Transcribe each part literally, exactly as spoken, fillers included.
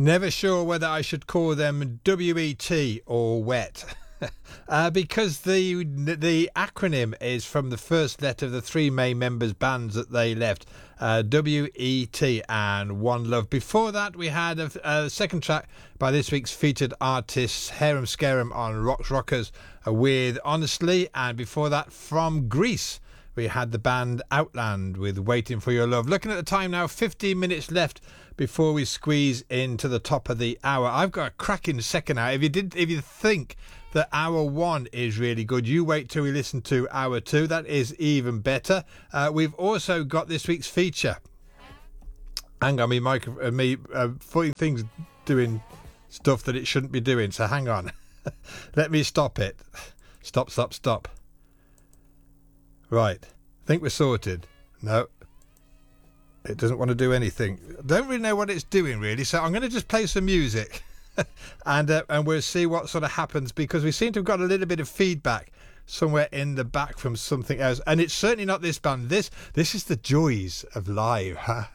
Never sure whether I should call them W E T or wet. uh, because the the acronym is from the first letter of the three main members' bands that they left, uh, W E T and One Love. Before that, we had a, a second track by this week's featured artists, Harem Scarum on Rocks Rockers uh, with Honestly, and before that, from Greece, we had the band Outland with Waiting for Your Love. Looking at the time now, fifteen minutes left before we squeeze into the top of the hour. I've got a cracking second hour. If you did, if you think that hour one is really good, you wait till we listen to hour two. That is even better. Uh, we've also got this week's feature. Hang on, me micro, uh, me uh, putting things doing stuff that it shouldn't be doing. So hang on, let me stop it. Stop, stop, stop. Right, I think we're sorted. No, it doesn't want to do anything. Don't really know what it's doing really, so I'm going to just play some music and uh, and we'll see what sort of happens, because we seem to have got a little bit of feedback somewhere in the back from something else, and it's certainly not this band. This this is the joys of live, huh?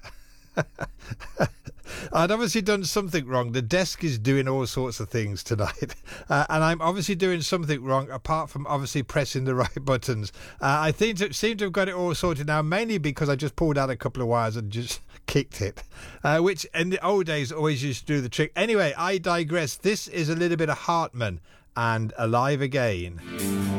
I'd obviously done something wrong. The desk is doing all sorts of things tonight, uh, and I'm obviously doing something wrong apart from obviously pressing the right buttons. uh, I think it seem to have got it all sorted now, mainly because I just pulled out a couple of wires and just kicked it, uh, which in the old days always used to do the trick. Anyway, I digress. This is a little bit of Hartman and Alive Again.